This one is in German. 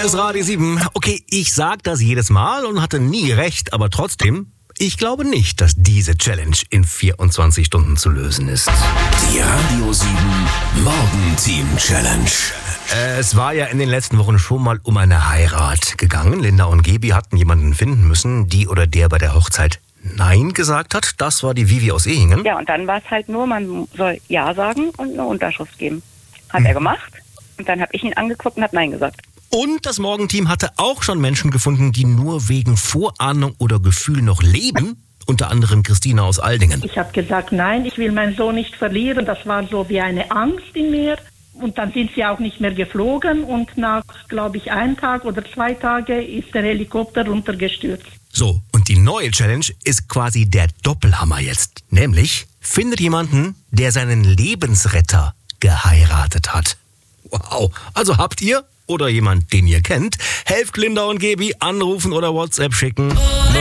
ist Radio 7. Okay, ich sag das jedes Mal und hatte nie recht, aber trotzdem, ich glaube nicht, dass diese Challenge in 24 Stunden zu lösen ist. Die Radio 7 Morgenteam Challenge. Es war ja in den letzten Wochen schon mal um eine Heirat gegangen. Linda und Gebi hatten jemanden finden müssen, die oder der bei der Hochzeit Nein gesagt hat. Das war die Vivi aus Ehingen. Ja, und dann war es halt nur, man soll Ja sagen und eine Unterschrift geben. Hat er gemacht. Und dann habe ich ihn angeguckt und habe Nein gesagt. Und das Morgenteam hatte auch schon Menschen gefunden, die nur wegen Vorahnung oder Gefühl noch leben. Unter anderem Christina aus Aldingen. Ich habe gesagt, nein, ich will meinen Sohn nicht verlieren. Das war so wie eine Angst in mir. Und dann sind sie auch nicht mehr geflogen. Und nach, glaube ich, 1 Tag oder 2 Tage ist der Helikopter runtergestürzt. So, und die neue Challenge ist quasi der Doppelhammer jetzt. Nämlich, findet jemanden, der seinen Lebensretter geheiratet hat. Wow, also habt ihr oder jemand, den ihr kennt, helft Linda und Gebi, anrufen oder WhatsApp schicken.